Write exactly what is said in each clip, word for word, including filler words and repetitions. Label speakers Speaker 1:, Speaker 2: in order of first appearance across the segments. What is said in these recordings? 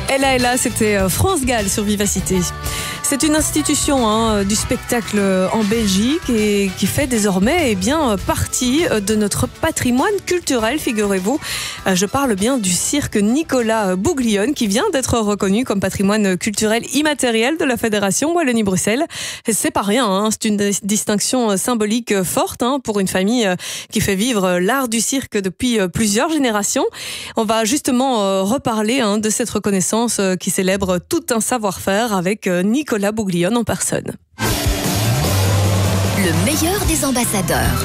Speaker 1: Ella Ella, c'était France Gall sur Vivacité. C'est une institution hein, du spectacle en Belgique et qui fait désormais eh bien, partie de notre patrimoine culturel, figurez-vous. Je parle bien du cirque Nicolas Bouglione qui vient d'être reconnu comme patrimoine culturel immatériel de la Fédération Wallonie-Bruxelles. C'est pas rien, hein, c'est une distinction symbolique forte hein, pour une famille qui fait vivre l'art du cirque depuis plusieurs générations. On va justement reparler hein, de cette reconnaissance qui célèbre tout un savoir-faire avec Nicolas Bouglione en personne.
Speaker 2: Le meilleur des ambassadeurs.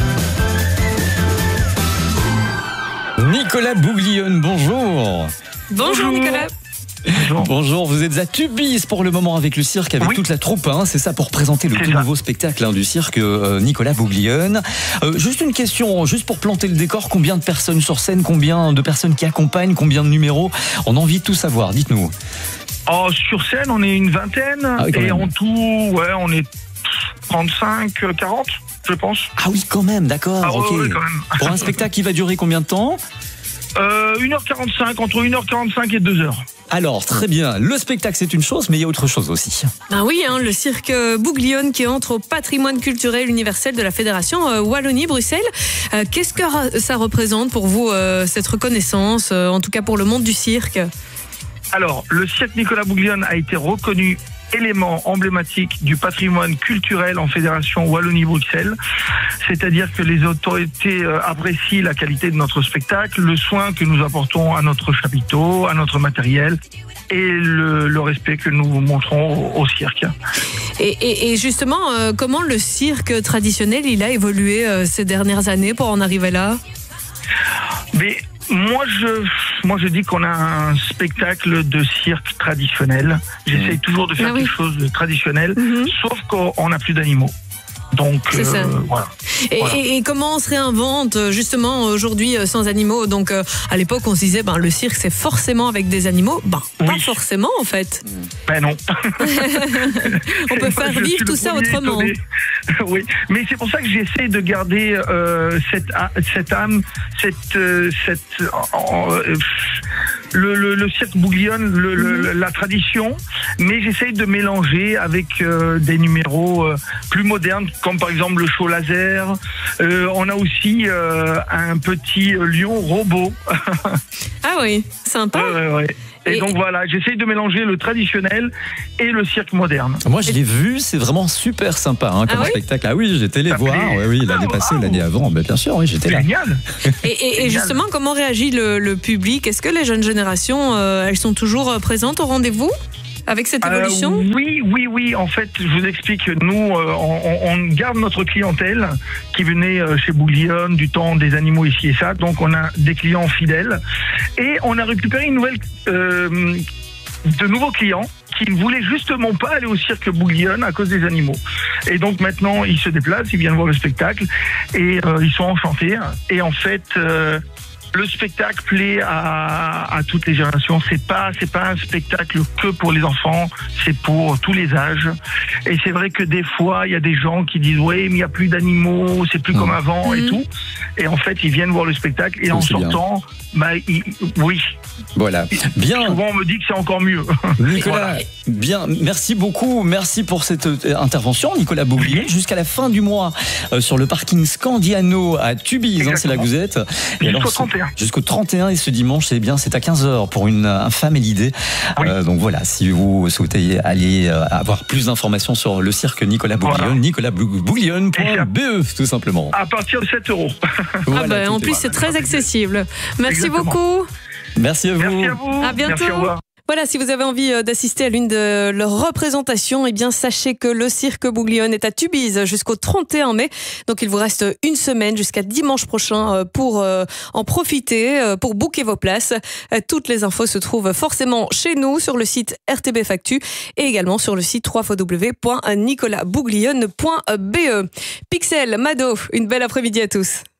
Speaker 3: Nicolas Bouglione, bonjour.
Speaker 1: Bonjour Nicolas.
Speaker 3: Bonjour. Bonjour, vous êtes à Tubize pour le moment avec le cirque, avec oui. toute la troupe, hein, c'est ça, pour présenter le tout ça. nouveau spectacle hein, du cirque euh, Nicolas Bouglione. Euh, juste une question, juste pour planter le décor, combien de personnes sur scène, combien de personnes qui accompagnent, combien de numéros? On a envie de tout savoir, dites-nous.
Speaker 4: Oh, sur scène, on est une vingtaine, ah oui, et même. en tout, ouais, on est trente-cinq, quarante, je pense.
Speaker 3: Ah oui, quand même, d'accord.
Speaker 4: Ah,
Speaker 3: okay.
Speaker 4: ouais, ouais, quand même.
Speaker 3: Pour un spectacle qui va durer combien de temps?
Speaker 4: euh, une heure quarante-cinq, entre une heure quarante-cinq et deux heures.
Speaker 3: Alors, très bien. Le spectacle, c'est une chose, mais il y a autre chose aussi.
Speaker 1: Ah oui, hein, le cirque Bouglione qui entre au patrimoine culturel universel de la Fédération euh, Wallonie-Bruxelles. Euh, qu'est-ce que ça représente pour vous, euh, cette reconnaissance, euh, en tout cas pour le monde du cirque?
Speaker 4: Alors, le cirque Nicolas Bouglione a été reconnu élément emblématique du patrimoine culturel en Fédération Wallonie-Bruxelles. C'est-à-dire que les autorités apprécient la qualité de notre spectacle, le soin que nous apportons à notre chapiteau, à notre matériel et le, le respect que nous montrons au, au cirque.
Speaker 1: Et, et, et justement, euh, comment le cirque traditionnel il a évolué euh, ces dernières années pour en arriver là?
Speaker 4: Mais Moi je, moi, je dis qu'on a un spectacle de cirque traditionnel. J'essaye toujours de faire ah oui. quelque chose de traditionnel, mm-hmm. sauf qu'on n'a plus d'animaux. Donc,
Speaker 1: c'est ça.
Speaker 4: Euh, voilà.
Speaker 1: Et,
Speaker 4: voilà.
Speaker 1: Et, et comment on se réinvente justement aujourd'hui sans animaux? Donc, euh, à l'époque, on se disait, ben, le cirque, c'est forcément avec des animaux. Ben, oui. pas forcément, en fait.
Speaker 4: Ben non.
Speaker 1: On peut faire vivre tout ça autrement.
Speaker 4: Étonné. Oui, mais c'est pour ça que j'essaie de garder euh, cette, cette âme, cette, euh, cette euh, le, le, le cirque Bouglione, le, le, la tradition, mais j'essaie de mélanger avec euh, des numéros euh, plus modernes, comme par exemple le show laser. Euh, on a aussi euh, un petit lion robot.
Speaker 1: Ah oui, sympa.
Speaker 4: Ouais, ouais, ouais. Et, et donc voilà, j'essaye de mélanger le traditionnel et le cirque moderne.
Speaker 3: Moi je l'ai vu, c'est vraiment super sympa hein, comme ah oui spectacle. Ah oui, j'étais allé
Speaker 4: Ça
Speaker 3: voir, oui, oui, l'année ah, passée, wow. l'année avant, mais bien sûr, oui, j'étais là.
Speaker 4: Génial.
Speaker 1: Et, et, et justement, comment réagit le, le public? Est-ce que les jeunes générations, euh, elles sont toujours présentes au rendez-vous avec cette évolution?
Speaker 4: euh, Oui, oui, oui. En fait, je vous explique, nous, euh, on, on garde notre clientèle qui venait euh, chez Bouglione du temps des animaux ici et ça. Donc, on a des clients fidèles. Et on a récupéré une nouvelle, euh, de nouveaux clients qui ne voulaient justement pas aller au cirque Bouglione à cause des animaux. Et donc, maintenant, ils se déplacent, ils viennent voir le spectacle et euh, ils sont enchantés. Et en fait... Euh, Le spectacle plaît à, à toutes les générations. C'est pas, c'est pas un spectacle que pour les enfants. C'est pour tous les âges. Et c'est vrai que des fois, il y a des gens qui disent ouais, mais il y a plus d'animaux, c'est plus mmh. comme avant mmh. et tout. Et en fait, ils viennent voir le spectacle et en sortant, bah, ils, oui.
Speaker 3: Voilà. Bien.
Speaker 4: Souvent, on me dit que c'est encore mieux.
Speaker 3: Nicolas, voilà. bien. Merci beaucoup. Merci pour cette intervention, Nicolas Bouglione. Jusqu'à la fin du mois, euh, sur le parking Scandiano à Tubize, hein, c'est là que vous êtes. Et
Speaker 4: Jusqu'au trente et un.
Speaker 3: Jusqu'au trente et un et ce dimanche, c'est bien, c'est à quinze heures pour une infâme l'idée. Oui. Euh, donc voilà, si vous souhaitez aller euh, avoir plus d'informations sur le cirque Nicolas Bouglione, voilà. nicolas bouglione point b e tout simplement.
Speaker 4: À partir de sept euros.
Speaker 3: Voilà,
Speaker 1: ah ben, en plus, voilà. c'est très accessible. Merci
Speaker 4: Exactement.
Speaker 1: beaucoup.
Speaker 3: Merci à vous.
Speaker 4: Merci à vous.
Speaker 1: À bientôt.
Speaker 4: Merci, au revoir.
Speaker 1: Voilà, si vous avez envie d'assister à l'une de leurs représentations, eh bien, sachez que le cirque Bouglione est à Tubize jusqu'au trente et un mai. Donc, il vous reste une semaine jusqu'à dimanche prochain pour en profiter, pour booker vos places. Toutes les infos se trouvent forcément chez nous sur le site R T B Factu et également sur le site w w w point nicolas bouglione point b e. Pixel, Mado, une belle après-midi à tous.